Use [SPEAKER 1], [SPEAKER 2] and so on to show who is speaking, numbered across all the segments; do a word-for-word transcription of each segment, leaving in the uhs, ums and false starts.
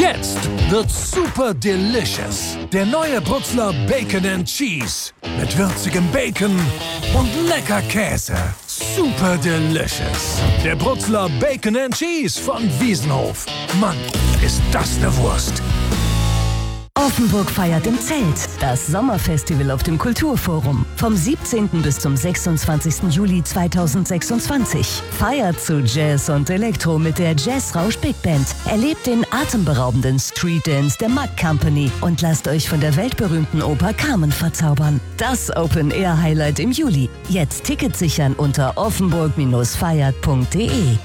[SPEAKER 1] Jetzt wird's super delicious. Der neue Brutzler Bacon and Cheese. Mit würzigem Bacon und lecker Käse. Super delicious. Der Brutzler Bacon and Cheese von Wiesenhof. Mann, ist das eine Wurst.
[SPEAKER 2] Offenburg feiert im Zelt. Das Sommerfestival auf dem Kulturforum. Vom siebzehnten bis zum sechsundzwanzigsten Juli zweitausendsechsundzwanzig. Feiert zu Jazz und Elektro mit der Jazzrausch Big Band. Erlebt den atemberaubenden Street Dance der Mack Company und lasst euch von der weltberühmten Oper Carmen verzaubern. Das Open-Air-Highlight im Juli. Jetzt Tickets sichern unter offenburg feiert punkt de.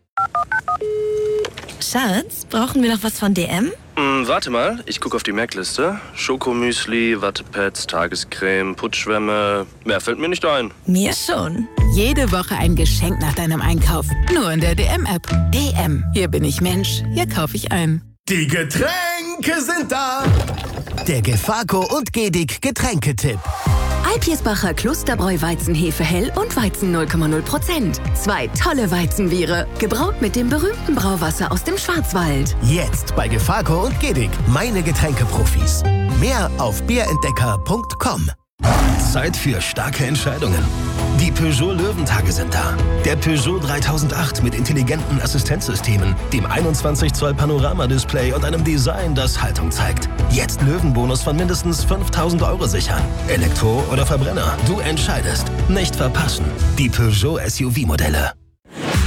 [SPEAKER 3] Schatz, brauchen wir noch was von D M?
[SPEAKER 4] Hm, warte mal, ich gucke auf die Merkliste. Schokomüsli, Wattepads, Tagescreme, Putzschwämme. Mehr fällt mir nicht ein.
[SPEAKER 3] Mir schon.
[SPEAKER 5] Jede Woche ein Geschenk nach deinem Einkauf. Nur in der D M-App. D M. Hier bin ich Mensch. Hier kaufe ich ein.
[SPEAKER 6] Die Getränke sind da. Der Gefaco und Gedic Getränketipp.
[SPEAKER 7] Alpirsbacher Klosterbräu Weizenhefe hell und Weizen null Komma null Prozent. Zwei tolle Weizenbiere, gebraut mit dem berühmten Brauwasser aus dem Schwarzwald.
[SPEAKER 6] Jetzt bei Gefaco und Gedic, meine Getränkeprofis. Mehr auf bierentdecker punkt com.
[SPEAKER 8] Zeit für starke Entscheidungen. Die Peugeot Löwentage sind da. Der Peugeot dreitausendacht mit intelligenten Assistenzsystemen, dem einundzwanzig Zoll Panoramadisplay und einem Design, das Haltung zeigt. Jetzt Löwenbonus von mindestens fünftausend Euro sichern. Elektro oder Verbrenner, du entscheidest. Nicht verpassen. Die Peugeot S U V-Modelle.